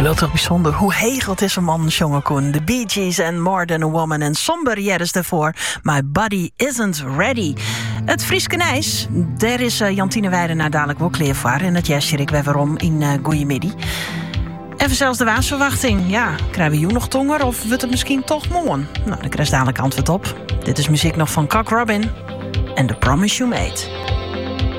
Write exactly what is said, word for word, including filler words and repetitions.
Wel toch bijzonder hoe hegeld is een man, jongen Koen. De Bee Gees en More Than a Woman en somber jaren daarvoor. My Body Isn't Ready. Het Frieske Nijs, daar is uh, Jantine Weijden naar dadelijk wel klaar voor. En dat jasje ik weer waarom in uh, Goeiemiddag. Even zelfs de waarsverwachting. Ja, krijgen we jou nog tonger of wordt het misschien toch morgen? Nou, daar krijg je dadelijk antwoord op. Dit is muziek nog van Cock Robin en The Promise You Made.